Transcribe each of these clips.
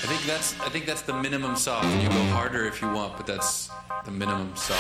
I think that's the minimum soft. You go harder if you want, but that's the minimum soft.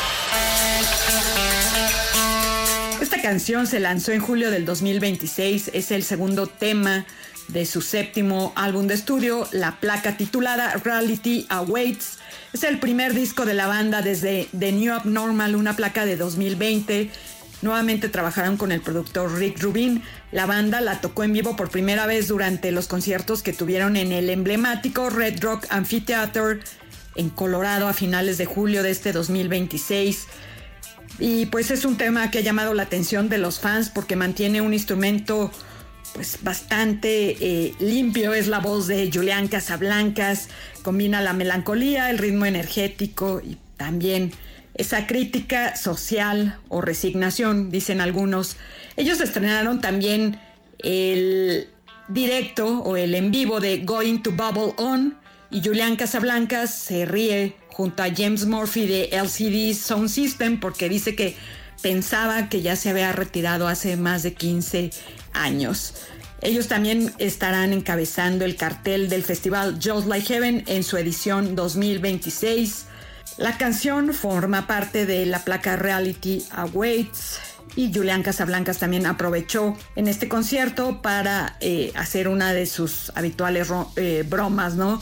Esta canción se lanzó en julio del 2026, es el segundo tema de su séptimo álbum de estudio. La placa titulada Reality Awaits es el primer disco de la banda desde The New Abnormal, una placa de 2020. Nuevamente trabajaron con el productor Rick Rubin. La banda la tocó en vivo por primera vez durante los conciertos que tuvieron en el emblemático Red Rock Amphitheater en Colorado a finales de julio de este 2026. Y pues es un tema que ha llamado la atención de los fans porque mantiene un instrumento pues bastante limpio. Es la voz de Julian Casablancas, combina la melancolía, el ritmo energético y también esa crítica social o resignación, dicen algunos. Ellos estrenaron también el directo o el en vivo de Going to Bubble On, y Julian Casablancas se ríe junto a James Murphy de LCD Sound System porque dice que pensaba que ya se había retirado hace más de 15 años. Ellos también estarán encabezando el cartel del festival Just Like Heaven en su edición 2026. La canción forma parte de la placa Reality Awaits y Julian Casablancas también aprovechó en este concierto para hacer una de sus habituales bromas, ¿no?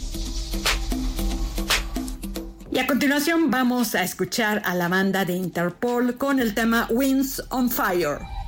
Y a continuación vamos a escuchar a la banda de Interpol con el tema Winds on Fire.